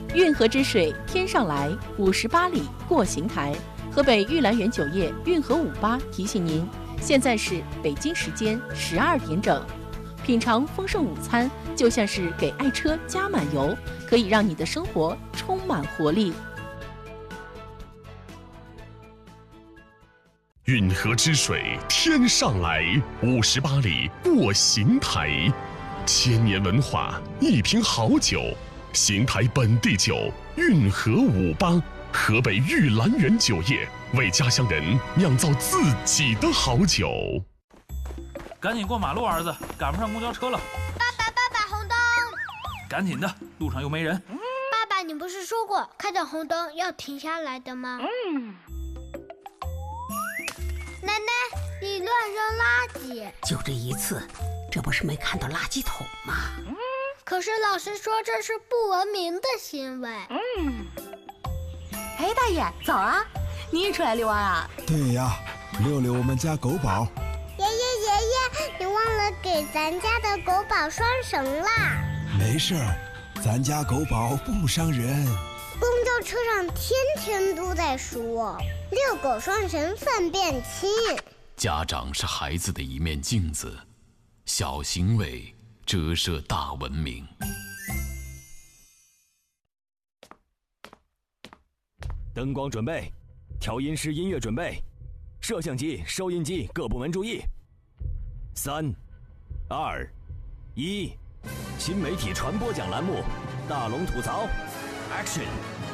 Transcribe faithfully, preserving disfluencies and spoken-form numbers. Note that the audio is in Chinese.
运河之水天上来，五十八里过邢台。河北玉兰园酒业运河五八提醒您，现在是北京时间十二点整。品尝丰盛午餐，就像是给爱车加满油，可以让你的生活充满活力。 运河之水天上来，五十八里过邢台。千年文化，一瓶好酒，邢台本地酒，运河五八，河北玉兰园酒业为家乡人酿造自己的好酒。 赶紧过马路，儿子，赶不上公交车了。 爸爸，爸爸，红灯！ 赶紧的，路上又没人。 爸爸，你不是说过看到红灯要停下来的吗？嗯。奶奶，你乱扔垃圾！ 就这一次，这不是没看到垃圾桶吗？ 嗯。可是老师说这是不文明的行为。 嗯。哎，大爷，早啊！你也出来遛弯啊？ 对呀，遛遛我们家狗宝。 爷爷爷爷，你忘了给咱家的狗宝拴绳啦。 没事儿，咱家狗宝不伤人。 公交车上天天都在说遛狗拴绳粪便轻。 家长是孩子的一面镜子，小行为折射大文明。 灯光准备，调音师音乐准备，摄像机、收音机各部门注意。三、二、一，新媒体传播奖栏目，大龙吐槽 ，Action！